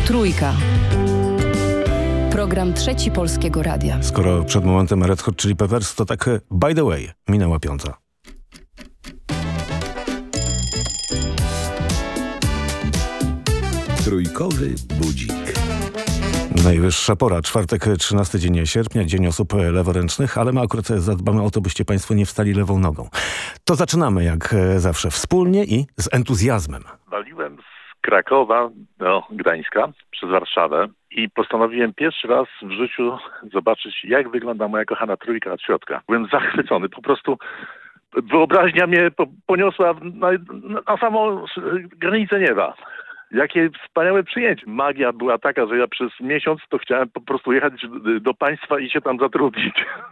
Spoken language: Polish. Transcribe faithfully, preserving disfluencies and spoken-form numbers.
Trójka. Program Trzeci Polskiego Radia. Skoro przed momentem Red Hot Chili Peppers, to tak by the way, minęła piąta. Trójkowy budzik. Najwyższa pora, czwartek, trzynasty dzień sierpnia, dzień osób leworęcznych, ale my akurat zadbamy o to, byście państwo nie wstali lewą nogą. To zaczynamy jak zawsze wspólnie i z entuzjazmem. Waliłem z Krakowa do Gdańska przez Warszawę i postanowiłem pierwszy raz w życiu zobaczyć, jak wygląda moja kochana Trójka od środka. Byłem zachwycony, po prostu wyobraźnia mnie poniosła na, na samą granicę nieba. Jakie wspaniałe przyjęcie. Magia była taka, że ja przez miesiąc to chciałem po prostu jechać do państwa i się tam zatrudnić.